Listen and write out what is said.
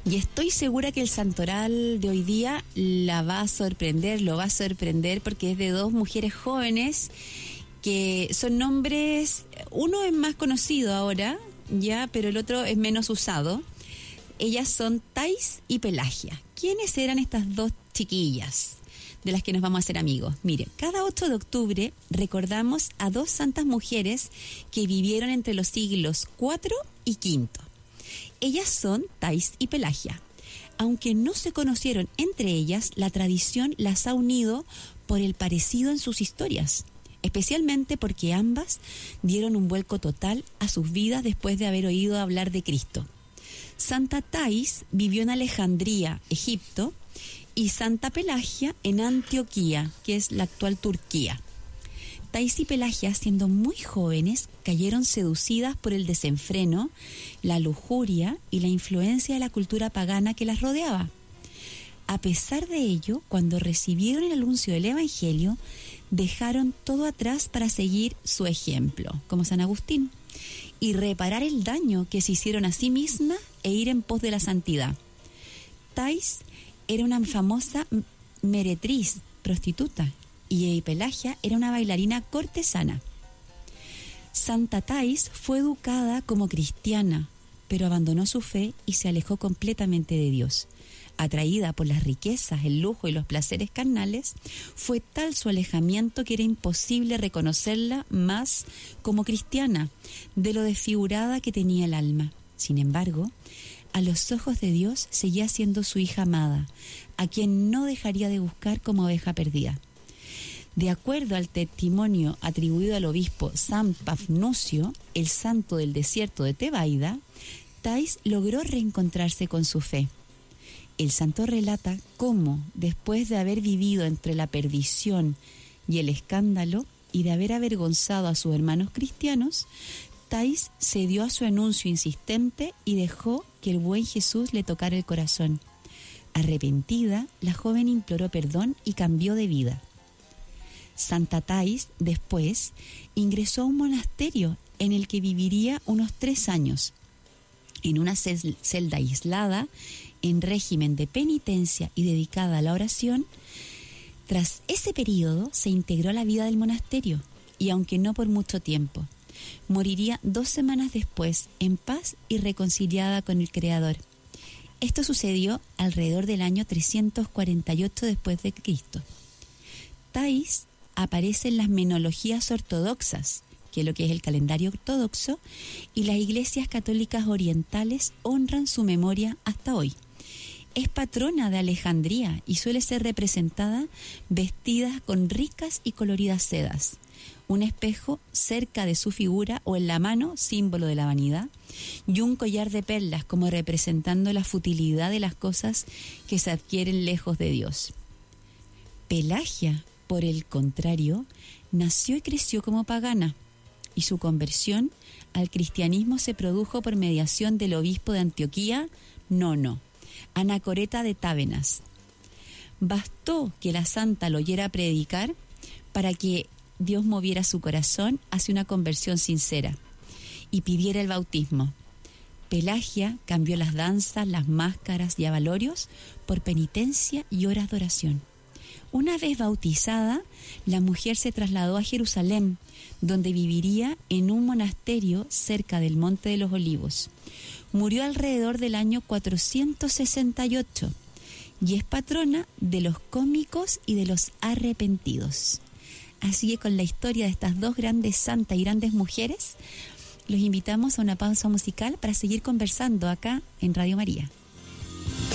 Y estoy segura que el santoral de hoy día lo va a sorprender porque es de dos mujeres jóvenes que son nombres, uno es más conocido ahora, ya, pero el otro es menos usado. Ellas son Thais y Pelagia. ¿Quiénes eran estas dos chiquillas de las que nos vamos a hacer amigos? Mire, cada 8 de octubre recordamos a dos santas mujeres que vivieron entre los siglos IV y V. Ellas son Thais y Pelagia. Aunque no se conocieron entre ellas, la tradición las ha unido por el parecido en sus historias, especialmente porque ambas dieron un vuelco total a sus vidas después de haber oído hablar de Cristo. Santa Thais vivió en Alejandría, Egipto, y Santa Pelagia en Antioquía, que es la actual Turquía. Thais y Pelagia, siendo muy jóvenes, cayeron seducidas por el desenfreno, la lujuria y la influencia de la cultura pagana que las rodeaba. A pesar de ello, cuando recibieron el anuncio del Evangelio, dejaron todo atrás para seguir su ejemplo, como San Agustín, y reparar el daño que se hicieron a sí mismas e ir en pos de la santidad. Thais era una famosa meretriz, prostituta, y Pelagia era una bailarina cortesana. Santa Thais fue educada como cristiana, pero abandonó su fe y se alejó completamente de Dios. Atraída por las riquezas, el lujo y los placeres carnales, fue tal su alejamiento que era imposible reconocerla más como cristiana, de lo desfigurada que tenía el alma. Sin embargo, a los ojos de Dios seguía siendo su hija amada, a quien no dejaría de buscar como oveja perdida. De acuerdo al testimonio atribuido al obispo San Pafnucio, el santo del desierto de Tebaida, Thais logró reencontrarse con su fe. El santo relata cómo, después de haber vivido entre la perdición y el escándalo y de haber avergonzado a sus hermanos cristianos, Thais cedió a su anuncio insistente y dejó que el buen Jesús le tocara el corazón. Arrepentida, la joven imploró perdón y cambió de vida. Santa Thais después ingresó a un monasterio en el que viviría unos 3 años, en una celda aislada, en régimen de penitencia y dedicada a la oración. Tras ese periodo se integró a la vida del monasterio, y aunque no por mucho tiempo, moriría 2 semanas después en paz y reconciliada con el Creador. Esto sucedió alrededor del año 348 después de Cristo. Thais aparece en las menologías ortodoxas, que es lo que es el calendario ortodoxo, y las iglesias católicas orientales honran su memoria hasta hoy. Es patrona de Alejandría y suele ser representada vestida con ricas y coloridas sedas, un espejo cerca de su figura o en la mano, símbolo de la vanidad, y un collar de perlas como representando la futilidad de las cosas que se adquieren lejos de Dios. Pelagia, por el contrario, nació y creció como pagana, y su conversión al cristianismo se produjo por mediación del obispo de Antioquía, Nono, Anacoreta de Tábenas. Bastó que la santa lo oyera predicar para que Dios moviera su corazón hacia una conversión sincera y pidiera el bautismo. Pelagia cambió las danzas, las máscaras y abalorios por penitencia y horas de oración. Una vez bautizada, la mujer se trasladó a Jerusalén, donde viviría en un monasterio cerca del Monte de los Olivos. Murió alrededor del año 468 y es patrona de los cómicos y de los arrepentidos. Así que con la historia de estas dos grandes santas y grandes mujeres, los invitamos a una pausa musical para seguir conversando acá en Radio María.